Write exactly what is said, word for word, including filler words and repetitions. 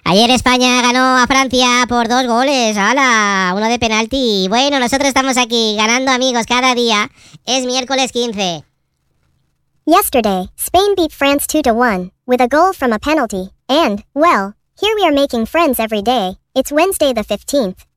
Ayer España ganó a Francia por dos goles, ¡hala! Uno de penalti. Bueno, nosotros estamos aquí ganando, amigos, cada día. Es miércoles quince. Yesterday, Spain beat France two to one, with a goal from a penalty, and, well, here we are making friends every day. It's Wednesday the fifteenth.